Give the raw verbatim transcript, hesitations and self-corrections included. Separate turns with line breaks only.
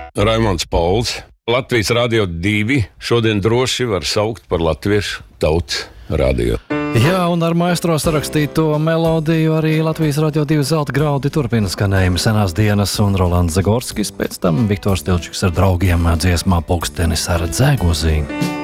Raimonds Pauls, Latvijas Radio divi šodien droši var saukt par latviešu tautas radio.
Jā, un ar maestro sarakstīto melodiju arī Latvijas Radio divi zelta graudi turpina skanējumi Senās dienas un Rolands Zagorskis, pēc tam Viktors Tilčiks ar draugiem dziesmā Pulkstenis ar dzēgozī.